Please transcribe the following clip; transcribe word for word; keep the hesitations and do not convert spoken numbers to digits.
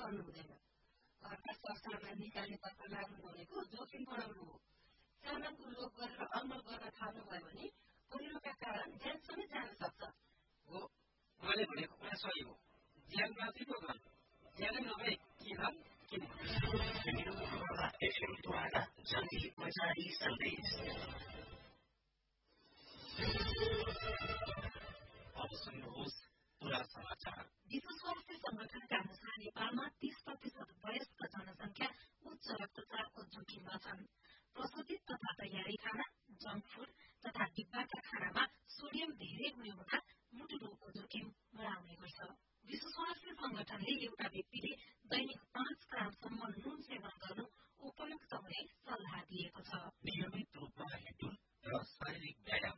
गर्नु हुँदैन। घरका सरसामान निकाल्नेतर्फ लाग्नु भनेको जोखिम बढाउनु हो। सामानको लोभ गरेर अमल गर्न थाल्नुभयो भने पहिरोका कारण ज्यान समेत जान सक्छ। हो, उहाँले भनेको कुरा सही हो। ज्यानमाथि पो गन, ज्यानै नभए के लाभ के एफएमद्वारा जंगी प्रचारी सन्देश। अब सुन्नुहोस् पूरा समाचार। विश्व स्वास्थ्य संगठनका अनुसार नेपालमा तीस प्रतिशत वयस्क जनसंख्या उच्च रक्तचापको जोखिममा छन्। प्रशोधित तथा तयारी खाना, जंक फूड तथा डिब्बाका खानामा सोडियम धेरै हुने हुँदा मुटु रोगको जोखिम बढाउने गर्छ। विश्व स्वास्थ्य संगठनले एउटा व्यक्तिले दैनिक पाँच ग्रामसम्म नुन सेवन गर्नु उपयुक्त हुने सल्लाह दिएको छ। नियमित